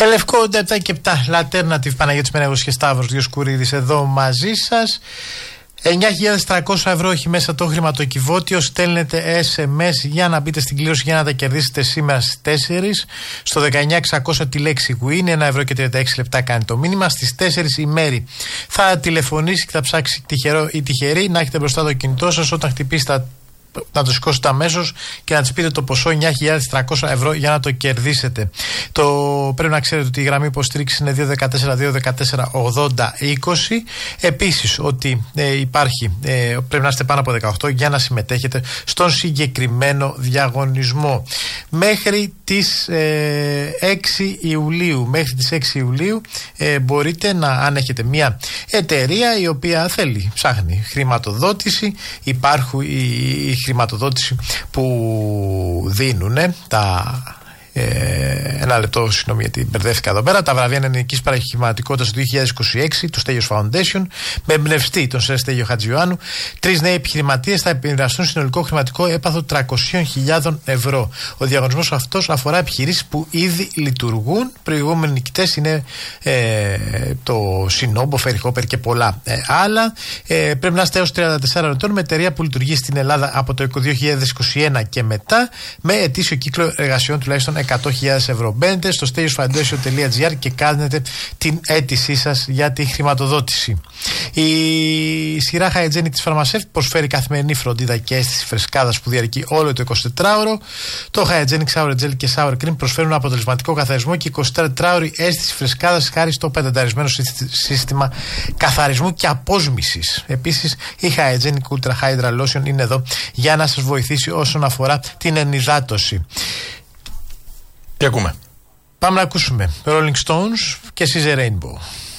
Ελευκό 7 και 7. Λατέρνατιβ Παναγιώτης Μενέγος και Σταύρος Διοσκουρίδης εδώ μαζί σας. 9.300 ευρώ έχει μέσα το χρηματοκιβώτιο. Στέλνετε SMS για να μπείτε στην κλήρωση για να τα κερδίσετε σήμερα στις 4. Στο 19600 τη λέξη Win, 1 ευρώ και 36 λεπτά κάνει το μήνυμα. Στις 4 η μέρη θα τηλεφωνήσει και θα ψάξει τυχερό ή τυχερή να έχετε μπροστά το κινητό σας όταν χτυπήσει να το σηκώσετε αμέσως και να της πείτε το ποσό 9.300 ευρώ για να το κερδίσετε. Πρέπει να ξέρετε ότι η γραμμή υποστήριξης είναι 214-214-80-20. Επίσης ότι πρέπει να είστε πάνω από 18 για να συμμετέχετε στον συγκεκριμένο διαγωνισμό. Μέχρι τις 6 Ιουλίου μπορείτε αν έχετε μια εταιρεία η οποία ψάχνει χρηματοδότηση, υπάρχουν η χρηματοδότηση που δίνουν ένα λεπτό, συγγνώμη γιατί μπερδεύτηκα εδώ πέρα. Τα βραβεία Ελληνικής Παραχηματικότητας του 2026 του Στέλιος Foundation, με εμπνευστή τον Σερ Στέλιο Χατζιωάννου. 3 νέοι επιχειρηματίες θα επιμοιραστούν συνολικό χρηματικό έπαθλο 300.000 ευρώ. Ο διαγωνισμός αυτός αφορά επιχειρήσεις που ήδη λειτουργούν. Προηγούμενοι νικητές είναι το Σινόμπο, Φεριχόπερ και πολλά άλλα. Πρέπει να είστε έως 34 ετών, με εταιρεία που λειτουργεί στην Ελλάδα από το 2021 και μετά, με ετήσιο κύκλο εργασιών τουλάχιστον 100.000 ευρώ. Μπαίνετε στο steliosfoundation.gr και κάνετε την αίτησή σας για τη χρηματοδότηση. Η σειρά Hygienic της Pharmaceutic προσφέρει καθημερινή φροντίδα και αίσθηση φρεσκάδας που διαρκεί όλο το 24ωρο. Το Hygienic Shower Gel και Shower Cream προσφέρουν αποτελεσματικό καθαρισμό και 24ωρη αίσθηση φρεσκάδας χάρη στο πενταταρισμένο σύστημα καθαρισμού και απόσμησης. Επίσης, η Hygienic Ultra Hydra Lotion είναι εδώ για να σας βοηθήσει όσον αφορά την ενυδάτωση. Τι ακούμε? Πάμε να ακούσουμε Rolling Stones και She's a Rainbow.